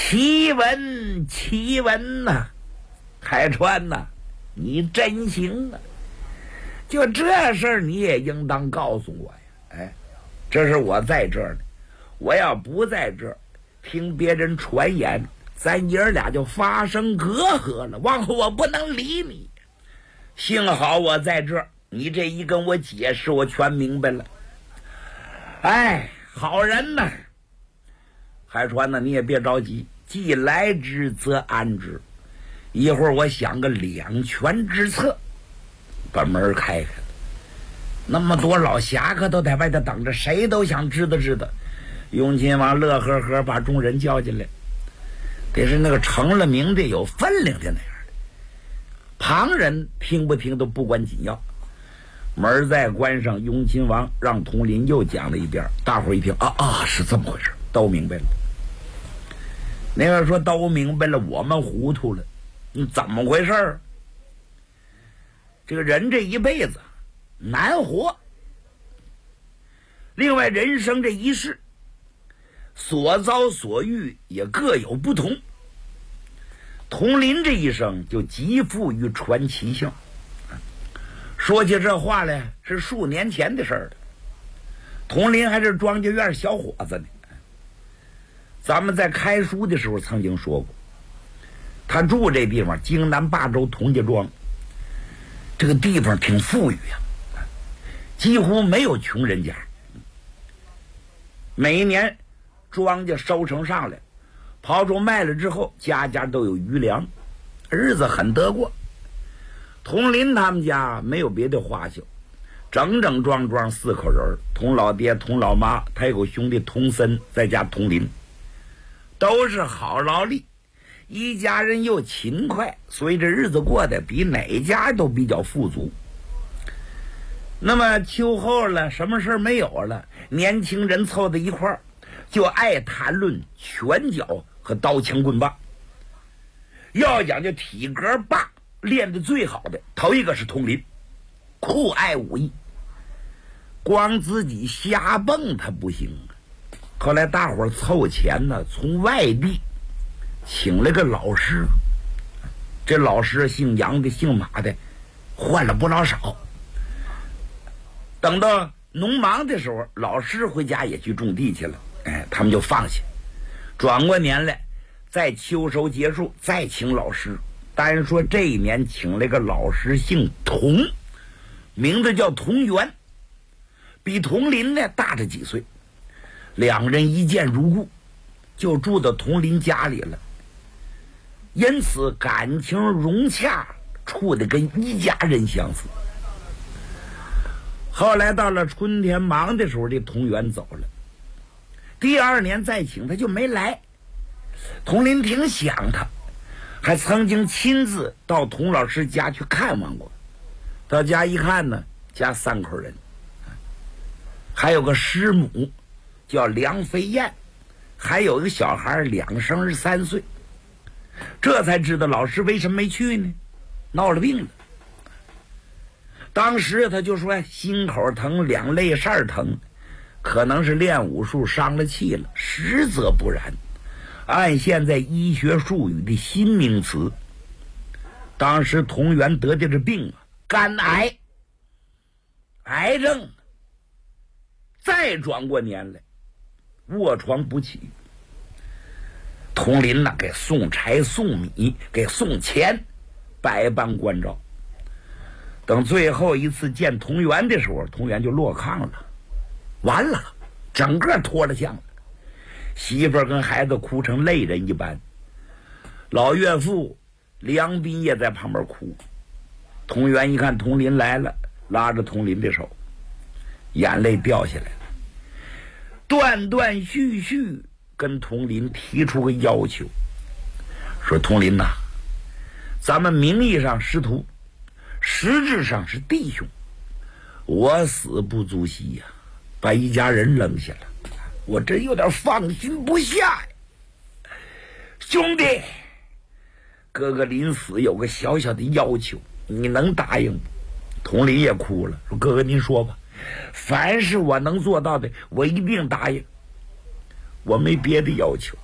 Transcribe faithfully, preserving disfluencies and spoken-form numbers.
奇闻奇闻呐、啊，海川呐、啊，你真行啊！就这事儿你也应当告诉我呀！哎，这是我在这儿呢，我要不在这儿，听别人传言，咱爷儿俩就发生隔阂了。往后我不能理你。幸好我在这儿，你这一跟我解释，我全明白了。哎，好人呐！海川呢，你也别着急，既来之则安之。一会儿我想个两全之策，把门开开。那么多老侠客都在外头等着，谁都想知道知道。雍亲王乐呵呵把众人叫进来，得是那个成了名的有分量的那样的，旁人听不听都不关紧要。门再关上，雍亲王让佟林又讲了一遍，大伙一听啊啊，是这么回事，都明白了。那个说都明白了，我们糊涂了，你怎么回事？这个人这一辈子难活，另外人生这一世所遭所遇也各有不同。佟林这一生就极富于传奇性。说起这话来是数年前的事儿了，佟林还是庄稼院小伙子呢。咱们在开书的时候曾经说过，他住这地方京南霸州佟家庄，这个地方挺富裕呀、啊，几乎没有穷人家。每一年庄稼收成上来，刨出卖了之后，家家都有余粮，日子很得过。佟林他们家没有别的花销，整整庄庄四口人，佟老爹、佟老妈，他有个兄弟佟森，再加佟林，都是好劳力，一家人又勤快，所以这日子过得比哪家都比较富足。那么秋后了，什么事没有了，年轻人凑在一块儿，就爱谈论拳脚和刀枪棍棒。要讲究体格棒，练得最好的头一个是佟林，酷爱武艺，光自己瞎蹦他不行啊。后来大伙儿凑钱呢，从外地请了个老师，这老师姓杨的姓马的，换了不老少。等到农忙的时候，老师回家也去种地去了，哎，他们就放下。转过年来，再秋收结束，再请老师。单说这一年请了个老师，姓佟，名字叫佟元，比佟林呢大着几岁。两人一见如故，就住到佟林家里了，因此感情融洽，处得跟一家人相似。后来到了春天忙的时候，这佟元走了，第二年再请他就没来。佟林挺想他，还曾经亲自到佟老师家去看望过。到家一看呢，家三口人，还有个师母叫梁飞燕，还有一个小孩两生三岁。这才知道老师为什么没去呢？闹了病了。当时他就说心口疼，两肋扇疼，可能是练武术伤了气了，实则不然。按现在医学术语的新名词，当时佟元得的这病啊，肝癌，癌症。再转过年来，卧床不起。佟林呢，给送柴送米，给送钱，百般关照。等最后一次见佟元的时候，佟元就落炕了，完了，整个脱了相了。媳妇儿跟孩子哭成泪人一般，老岳父梁斌也在旁边哭。佟元一看佟林来了，拉着佟林的手，眼泪掉下来了，断断续续跟佟林提出个要求，说佟林呐、啊，咱们名义上师徒，实质上是弟兄，我死不足惜呀、啊，把一家人扔下了，我真有点放心不下呀。兄弟，哥哥临死有个小小的要求，你能答应吗？佟林也哭了，说哥哥您说吧，凡是我能做到的，我一定答应。我没别的要求，